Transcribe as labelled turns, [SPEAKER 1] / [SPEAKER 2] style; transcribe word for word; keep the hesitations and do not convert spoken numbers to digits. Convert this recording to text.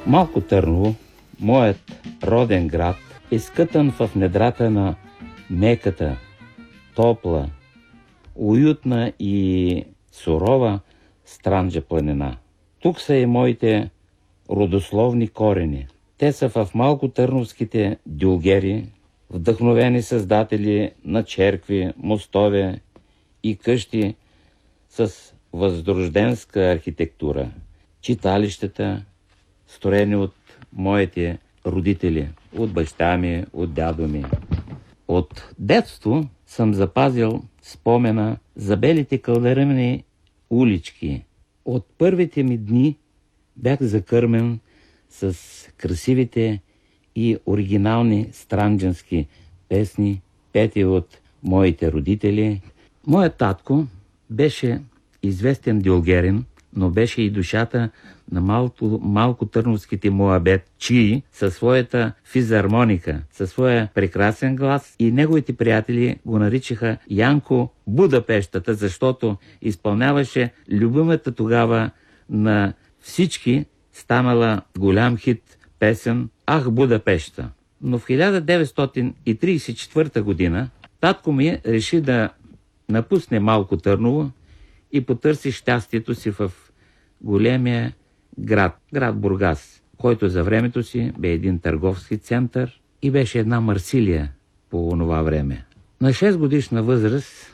[SPEAKER 1] Малко Търново, моят роден град, е скътан в недрата на меката, топла, уютна и сурова Странджа планина. Тук са и моите родословни корени. Те са в малкотърновските дюлгери, вдъхновени създатели на черкви, мостове и къщи с възрожденска архитектура. Читалищата, строени от моите родители, от баща ми, от дядо ми. От детство съм запазил спомена за белите кълдърмени улички. От първите ми дни бях закърмен с красивите и оригинални странджански песни, пети от моите родители. Моят татко беше известен дюлгерин, но беше и душата на малко, малко търновските муабетчии със своята физармоника, със своя прекрасен глас, и неговите приятели го наричаха Янко Будапещата, защото изпълняваше любимата тогава на всички станала голям хит песен «Ах, Будапеща». Но в хиляда деветстотин тридесет и четвърта година татко ми реши да напусне Малко Търново и потърси щастието си в големия град, град Бургас, който за времето си бе един търговски център и беше една Марсилия по онова време. На шест годишна възраст